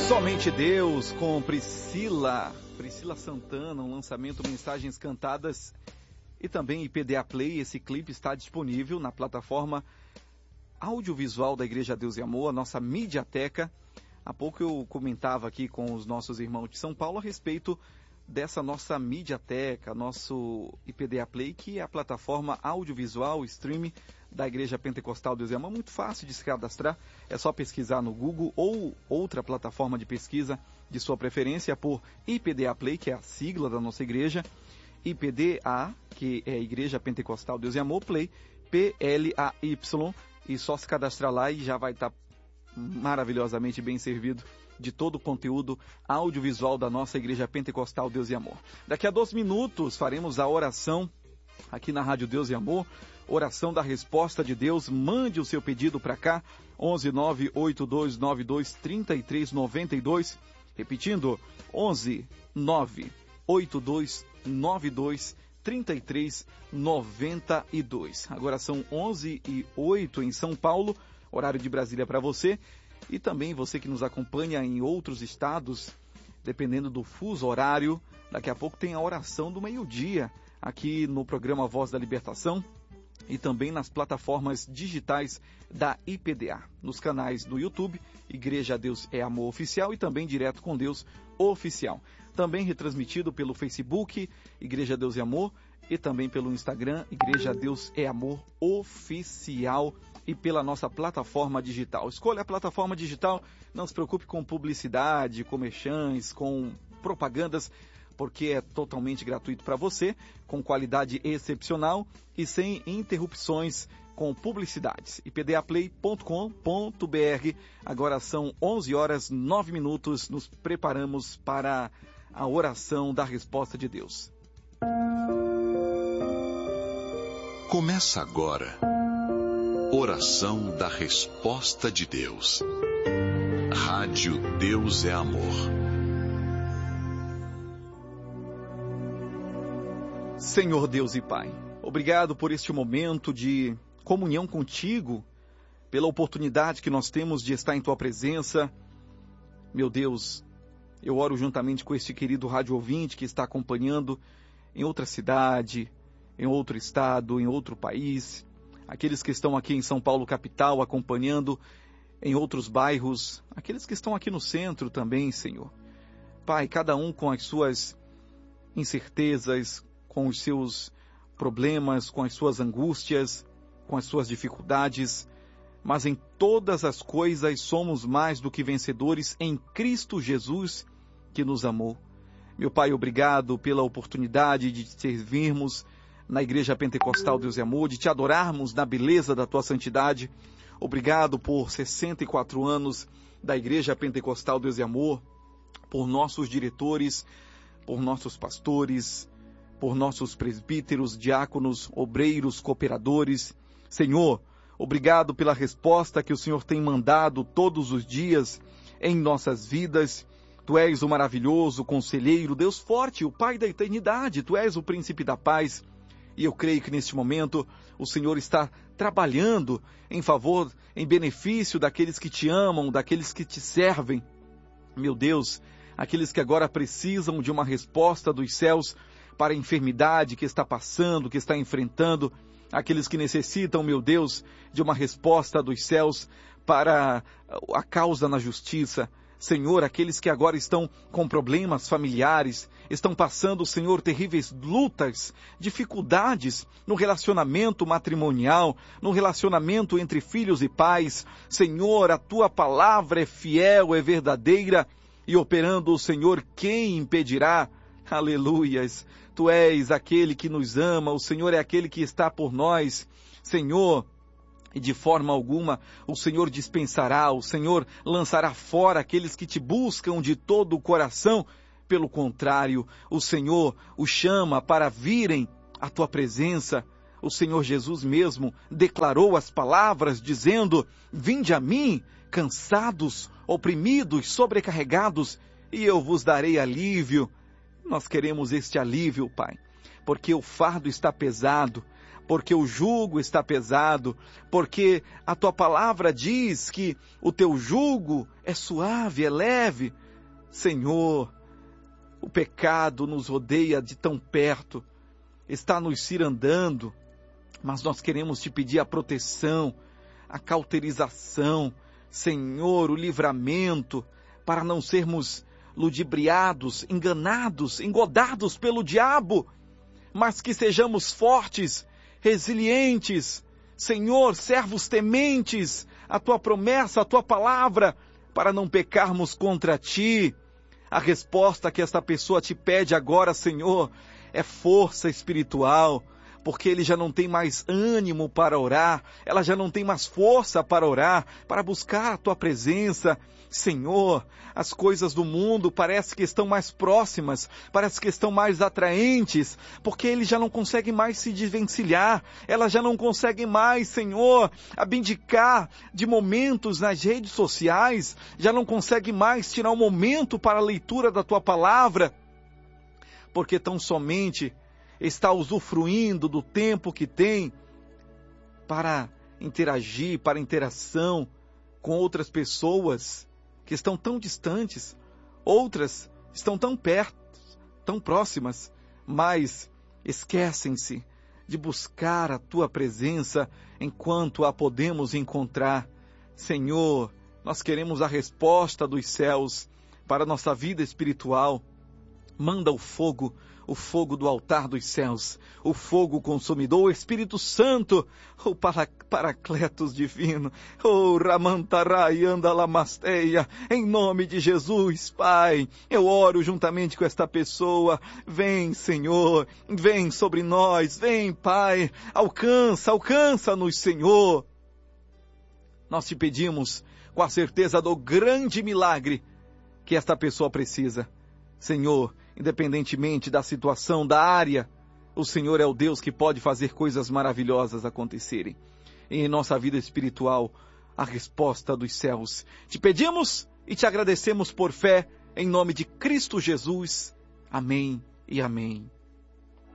Somente Deus com Priscila Santana, um lançamento Mensagens Cantadas e também IPDA Play. Esse clipe está disponível na plataforma audiovisual da Igreja Deus e Amor, a nossa Mediateca. Há pouco eu comentava aqui com os nossos irmãos de São Paulo a respeito dessa nossa Mediateca, nosso IPDA Play, que é a plataforma audiovisual, streaming da Igreja Pentecostal Deus e Amor. Muito fácil de se cadastrar, é só pesquisar no Google ou outra plataforma de pesquisa de sua preferência por IPDA Play, que é a sigla da nossa igreja, IPDA, que é a Igreja Pentecostal Deus e Amor, Play, PLAY, e só se cadastrar lá e já vai estar maravilhosamente bem servido de todo o conteúdo audiovisual da nossa Igreja Pentecostal Deus e Amor. Daqui a 2 minutos faremos a oração aqui na Rádio Deus e Amor, oração da resposta de Deus. Mande o seu pedido para cá, 11 98292 3392, repetindo, 11 98292 3392. Agora são 11h08 em São Paulo, horário de Brasília para você. E também você que nos acompanha em outros estados, dependendo do fuso horário, daqui a pouco tem a oração do meio-dia aqui no programa Voz da Libertação e também nas plataformas digitais da IPDA, nos canais do YouTube, Igreja Deus é Amor Oficial, e também Direto com Deus Oficial. Também retransmitido pelo Facebook, Igreja Deus é Amor, e também pelo Instagram, Igreja Deus é Amor Oficial, e pela nossa plataforma digital. Escolha a plataforma digital, não se preocupe com publicidade, com merchans, com propagandas, porque é totalmente gratuito para você, com qualidade excepcional e sem interrupções com publicidades. ipdaplay.com.br. Agora são 11h09, nos preparamos para a oração da resposta de Deus. Começa agora. Oração da resposta de Deus. Rádio Deus é Amor. Senhor Deus e Pai, obrigado por este momento de comunhão contigo, pela oportunidade que nós temos de estar em tua presença. Meu Deus, eu oro juntamente com este querido rádio ouvinte que está acompanhando em outra cidade, em outro estado, em outro país. Aqueles que estão aqui em São Paulo capital, acompanhando em outros bairros, aqueles que estão aqui no centro também, Senhor. Pai, cada um com as suas incertezas, com os seus problemas, com as suas angústias, com as suas dificuldades, mas em todas as coisas somos mais do que vencedores em Cristo Jesus, que nos amou. Meu Pai, obrigado pela oportunidade de te servirmos na Igreja Pentecostal Deus e Amor, de te adorarmos na beleza da tua santidade. Obrigado por 64 anos da Igreja Pentecostal Deus e Amor, por nossos diretores, por nossos pastores, por nossos presbíteros, diáconos, obreiros, cooperadores. Senhor, obrigado pela resposta que o Senhor tem mandado todos os dias em nossas vidas. Tu és o maravilhoso conselheiro, Deus forte, o Pai da eternidade. Tu és o príncipe da paz. E eu creio que neste momento o Senhor está trabalhando em favor, em benefício daqueles que te amam, daqueles que te servem. Meu Deus, aqueles que agora precisam de uma resposta dos céus para a enfermidade que está passando, que está enfrentando. Aqueles que necessitam, meu Deus, de uma resposta dos céus para a causa na justiça. Senhor, aqueles que agora estão com problemas familiares, estão passando, Senhor, terríveis lutas, dificuldades no relacionamento matrimonial, no relacionamento entre filhos e pais. Senhor, a tua palavra é fiel, é verdadeira, e operando o Senhor, quem impedirá? Aleluias! Tu és aquele que nos ama, o Senhor é aquele que está por nós. Senhor, e de forma alguma o Senhor dispensará, o Senhor lançará fora aqueles que te buscam de todo o coração. Pelo contrário, o Senhor os chama para virem à tua presença. O Senhor Jesus mesmo declarou as palavras dizendo: vinde a mim, cansados, oprimidos, sobrecarregados, e eu vos darei alívio. Nós queremos este alívio, Pai, porque o fardo está pesado, porque o jugo está pesado, porque a tua palavra diz que o teu jugo é suave, é leve. Senhor, o pecado nos rodeia de tão perto, está nos cirandando, mas nós queremos te pedir a proteção, a cauterização, Senhor, o livramento, para não sermos ludibriados, enganados, engodados pelo diabo, mas que sejamos fortes, resilientes, Senhor, servos tementes, a tua promessa, a tua palavra, para não pecarmos contra ti. A resposta que esta pessoa te pede agora, Senhor, é força espiritual, porque ele já não tem mais ânimo para orar, ela já não tem mais força para orar, para buscar a tua presença. Senhor, as coisas do mundo parece que estão mais próximas, parece que estão mais atraentes, porque ele já não consegue mais se desvencilhar, ela já não consegue mais, Senhor, abdicar de momentos nas redes sociais, já não consegue mais tirar um momento para a leitura da tua palavra, porque tão somente está usufruindo do tempo que tem para interagir, para interação com outras pessoas que estão tão distantes, outras estão tão perto, tão próximas, mas esquecem-se de buscar a tua presença enquanto a podemos encontrar. Senhor, nós queremos a resposta dos céus para a nossa vida espiritual. Manda o fogo do altar dos céus, o fogo consumidor, o Espírito Santo, o Paracletos divino, o Ramantarai Andalamasteia, em nome de Jesus, Pai, eu oro juntamente com esta pessoa. Vem, Senhor, vem sobre nós, vem, Pai, alcança-nos, Senhor. Nós te pedimos com a certeza do grande milagre que esta pessoa precisa. Senhor, independentemente da situação, da área, o Senhor é o Deus que pode fazer coisas maravilhosas acontecerem. E em nossa vida espiritual, a resposta dos céus. Te pedimos e te agradecemos por fé, em nome de Cristo Jesus. Amém e amém.